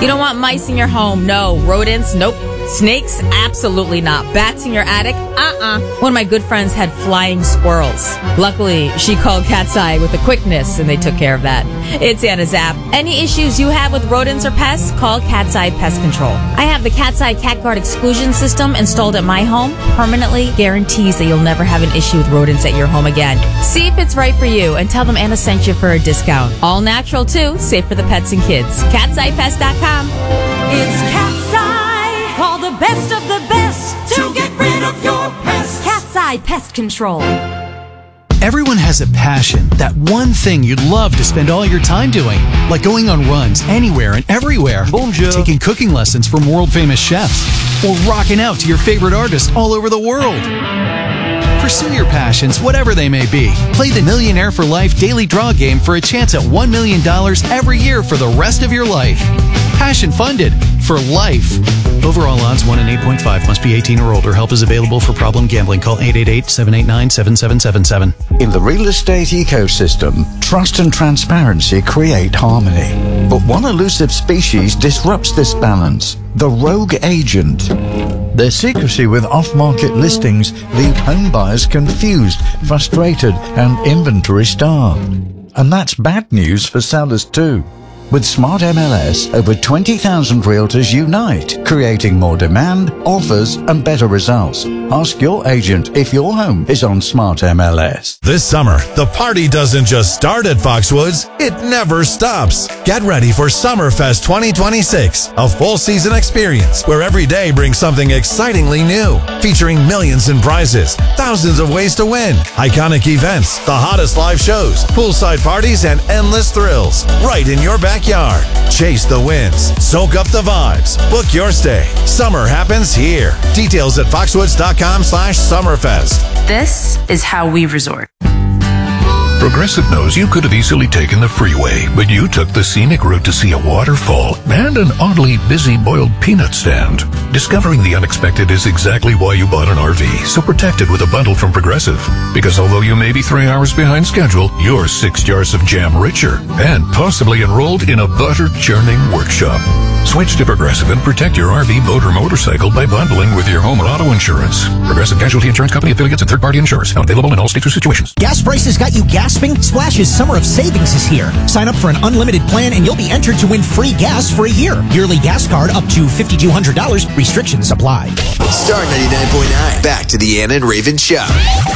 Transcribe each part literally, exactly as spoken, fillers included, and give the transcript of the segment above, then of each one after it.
You don't want mice in your home. No. Rodents? Nope. Snakes? Absolutely not. Bats in your attic? Uh-uh. One of my good friends had flying squirrels. Luckily, she called Cat's Eye with a quickness, and they took care of that. It's Anna Zapp. Any issues you have with rodents or pests? Call Cat's Eye Pest Control. I have the Cat's Eye Cat Guard exclusion system installed at my home. Permanently guarantees that you'll never have an issue with rodents at your home again. See if it's right for you, and tell them Anna sent you for a discount. All natural, too. Safe for the pets and kids. Cat's Eye Pest dot com. It's Cat's Eye. Call the best of the best to get rid of your pests. Cat's Eye Pest Control. Everyone has a passion, that one thing you'd love to spend all your time doing, like going on runs anywhere and everywhere, Bonjour. Taking cooking lessons from world-famous chefs, or rocking out to your favorite artists all over the world. Pursue your passions, whatever they may be. Play the Millionaire for Life daily draw game for a chance at one million dollars every year for the rest of your life. Passion funded for life. Overall odds one in eight point five. Must be eighteen or older. Help is available for problem gambling. Call eight eight eight, seven eight nine, seven seven seven seven. In the real estate ecosystem, trust and transparency create harmony. But one elusive species disrupts this balance: the rogue agent. Their secrecy with off-market listings leave home buyers confused, frustrated, and inventory starved. And that's bad news for sellers too. With Smart M L S, over twenty thousand realtors unite, creating more demand, offers, and better results. Ask your agent if your home is on Smart M L S. This summer, the party doesn't just start at Foxwoods, it never stops. Get ready for Summerfest twenty twenty-six, a full season experience where every day brings something excitingly new, featuring millions in prizes, thousands of ways to win, iconic events, the hottest live shows, poolside parties, and endless thrills, right in your backyard. Chase the wins, soak up the vibes, book your stay. Summer happens here. Details at foxwoods.com slash summerfest. This is how we resort. Progressive knows you could have easily taken the freeway, but you took the scenic route to see a waterfall and an oddly busy boiled peanut stand. Discovering the unexpected is exactly why you bought an R V, so protect it with a bundle from Progressive. Because although you may be three hours behind schedule, you're six jars of jam richer and possibly enrolled in a butter churning workshop. Switch to Progressive and protect your R V, boat, or motorcycle by bundling with your home and auto insurance. Progressive Casualty Insurance Company affiliates and third-party insurers. Not available in all states or situations. Gas prices got you gasping? Splash's Summer of Savings is here. Sign up for an unlimited plan and you'll be entered to win free gas for a year. Yearly gas card up to five thousand two hundred dollars. Restrictions apply. Star ninety-nine point nine. Back to the Anna and Raven Show.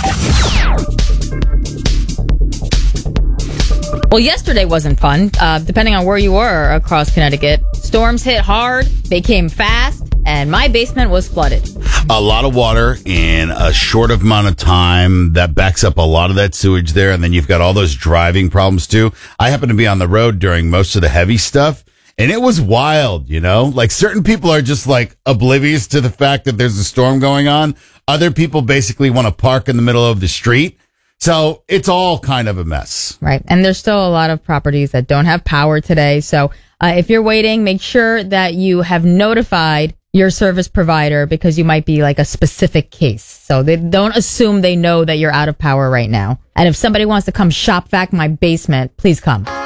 Well, yesterday wasn't fun. Uh, depending on where you were across Connecticut, storms hit hard, they came fast, and my basement was flooded. A lot of water in a short amount of time that backs up a lot of that sewage there, and then you've got all those driving problems too. I happened to be on the road during most of the heavy stuff, and it was wild, you know? Like, certain people are just, like, oblivious to the fact that there's a storm going on. Other people basically want to park in the middle of the street. So it's all kind of a mess. Right. And there's still a lot of properties that don't have power today. So uh, if you're waiting, make sure that you have notified your service provider, because you might be like a specific case. So they don't assume they know that you're out of power right now. And if somebody wants to come shop vac my basement, please come.